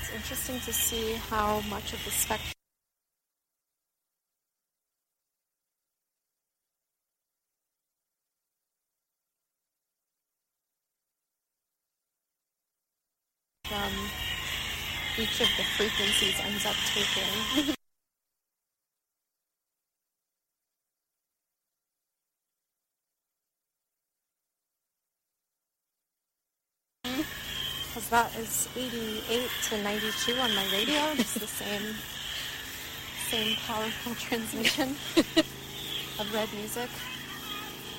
It's interesting to see how much of the spectrum each of the frequencies ends up taking. Because that is 88 to 92 on my radio, just the same powerful transmission of red music.